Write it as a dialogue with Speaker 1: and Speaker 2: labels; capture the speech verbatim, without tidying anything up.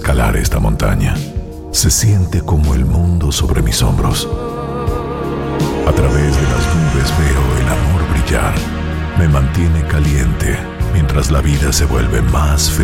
Speaker 1: escalar esta montaña. Se siente como el mundo sobre mis hombros. A través de las nubes veo el amor brillar. Me mantiene caliente mientras la vida se vuelve más fría.